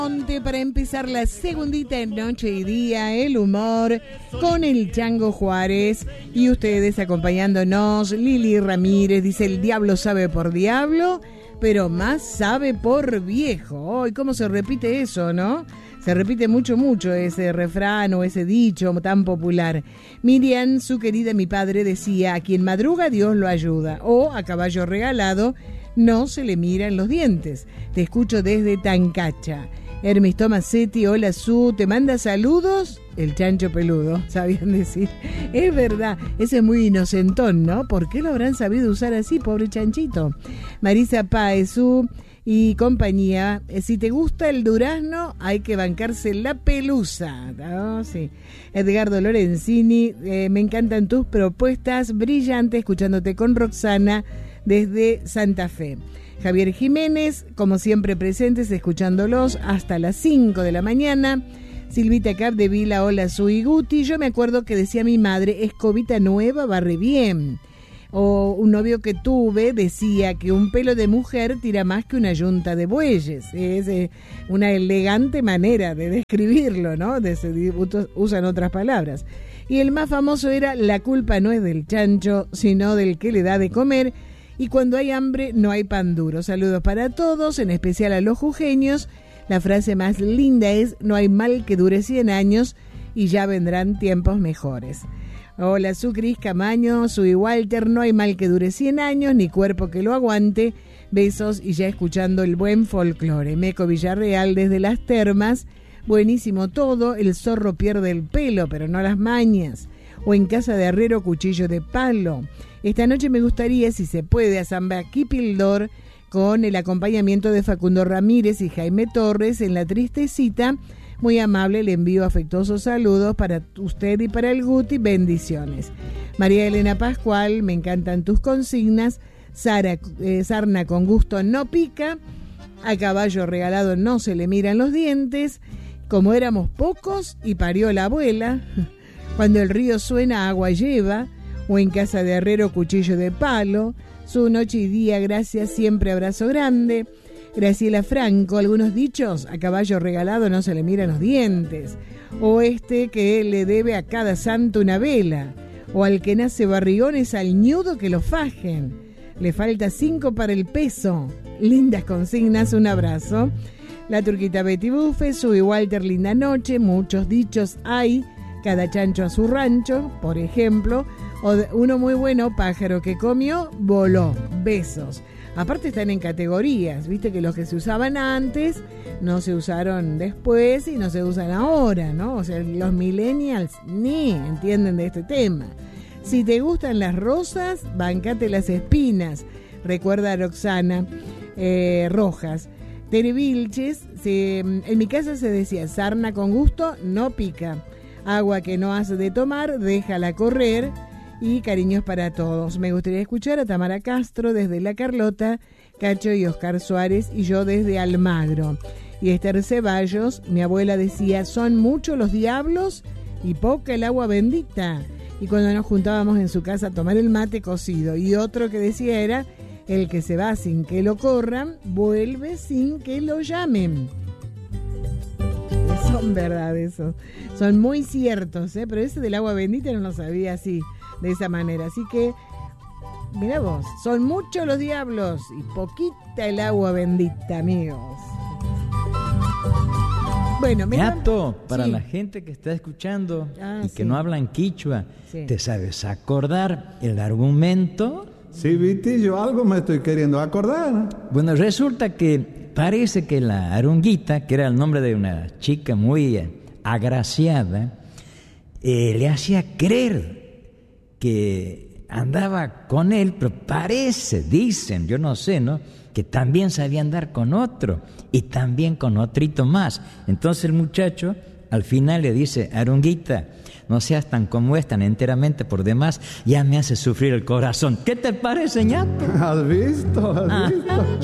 Para empezar la segundita en Noche y Día, el humor con el Chango Juárez y ustedes acompañándonos. Lili Ramírez dice: el diablo sabe por diablo, pero más sabe por viejo. ¿Y cómo se repite eso, no? Se repite mucho ese refrán o ese dicho tan popular. Miriam, su querida mi padre, decía: a quien madruga Dios lo ayuda, o a caballo regalado no se le miran los dientes. Te escucho desde Tancacha. Hermes Tomasetti, hola Su, te manda saludos el chancho peludo, sabían decir. Es verdad, ese es muy inocentón, ¿no? ¿Por qué lo habrán sabido usar así, pobre chanchito? Marisa Páez, Su y compañía, si te gusta el durazno, hay que bancarse la pelusa, ¿no? Sí. Edgardo Lorenzini, me encantan tus propuestas, brillante, escuchándote con Roxana desde Santa Fe. Javier Jiménez, como siempre presentes, escuchándolos hasta las 5 de la mañana. Silvita Cap de Vila, hola Su y Guti. Yo me acuerdo que decía mi madre: escobita nueva barre bien. O un novio que tuve decía que un pelo de mujer tira más que una yunta de bueyes. Es una elegante manera de describirlo, ¿no? Usan otras palabras. Y el más famoso era: la culpa no es del chancho, sino del que le da de comer. Y cuando hay hambre no hay pan duro. Saludos para todos, en especial a los jujeños. La frase más linda es: no hay mal que dure 100 años y ya vendrán tiempos mejores. Hola, Su Cris Camaño, Su y Walter, no hay mal que dure 100 años, ni cuerpo que lo aguante. Besos y ya escuchando el buen folclore. Meco Villarreal desde Las Termas, buenísimo todo. El zorro pierde el pelo, pero no las mañas. O en casa de Herrero, cuchillo de palo. Esta noche me gustaría, si se puede, a Samba Kipildor con el acompañamiento de Facundo Ramírez y Jaime Torres en La Tristecita. Muy amable, le envío afectuosos saludos para usted y para el Guti. Bendiciones. María Elena Pascual, me encantan tus consignas. Sarna con gusto no pica. A caballo regalado no se le miran los dientes. Como éramos pocos y parió la abuela. Cuando el río suena, agua lleva. O en casa de Herrero, cuchillo de palo. Su noche y día, gracias, siempre abrazo grande. Graciela Franco, algunos dichos: a caballo regalado no se le miran los dientes. O que le debe a cada santo una vela. O al que nace barrigones, al ñudo que lo fajen. Le falta 5 para el peso. Lindas consignas, un abrazo. La Turquita Betty Buffet, Su y Walter, linda noche. Muchos dichos hay, cada chancho a su rancho, por ejemplo. O uno muy bueno: pájaro que comió, voló. Besos. Aparte están en categorías, viste que los que se usaban antes no se usaron después y no se usan ahora, ¿no? O sea, los millennials ni entienden de este tema. Si te gustan las rosas, bancate las espinas. Recuerda a Roxana Rojas. Tere Vilches, en mi casa se decía: sarna con gusto no pica. Agua que no hace de tomar, déjala correr. Y cariños para todos. Me gustaría escuchar a Tamara Castro desde La Carlota, Cacho y Oscar Suárez y yo desde Almagro. Y Esther Ceballos, mi abuela decía: son muchos los diablos y poca el agua bendita. Y cuando nos juntábamos en su casa a tomar el mate cocido. Y otro que decía era: el que se va sin que lo corran, vuelve sin que lo llamen. Son verdad esos. Son muy ciertos, pero ese del agua bendita no lo sabía así, de esa manera. Así que, mirá vos, son muchos los diablos y poquita el agua bendita, amigos. Bueno, Gato, para la gente que está escuchando y que no hablan quichua, ¿te sabes acordar el argumento? Sí, Vitillo, algo me estoy queriendo acordar. Bueno, resulta que parece que la Arunguita, que era el nombre de una chica muy agraciada, le hacía creer que andaba con él, pero dicen, yo no sé, ¿no?, que también sabía andar con otro y también con otrito más. Entonces el muchacho al final le dice: Arunguita, no seas tan como es, tan enteramente por demás, ya me hace sufrir el corazón. ¿Qué te parece, ñato? ¿Has visto?